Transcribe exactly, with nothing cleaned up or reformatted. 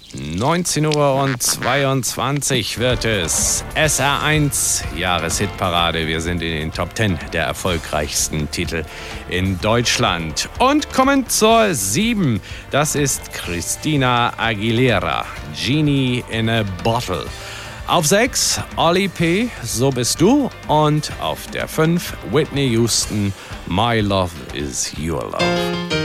neunzehn Uhr und zweiundzwanzig wird es. S R eins Jahreshitparade. Wir sind in den Top zehn der erfolgreichsten Titel in Deutschland. Und kommen zur sieben. Das ist Christina Aguilera. Genie in a Bottle. Auf sechs Oli P. So bist du. Und auf der fünf Whitney Houston. My Love is Your Love.